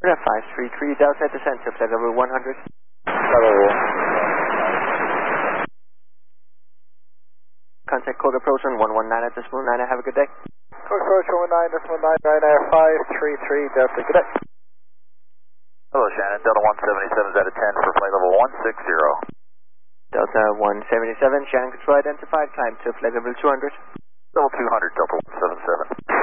533 Delta, descent to flight level 100. Hello. Contact code approach on 119 at decimal 9. Have a good day. Code approach 119.999 Air 533 Delta, good day. Hello Shannon, Delta 177 out of 10 for flight level 160. Delta 177, Shannon control identified, climb to flight level 200. Level 200, Delta 177.